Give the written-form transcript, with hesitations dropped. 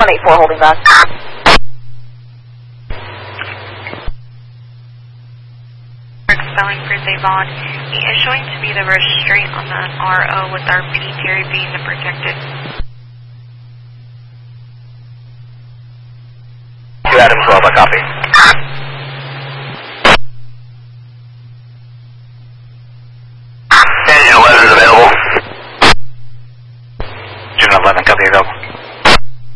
184 holding back. Spelling for Zavon. He is showing to be the restraint on the RO with our P Terry being the protected. Adam 12, I copy.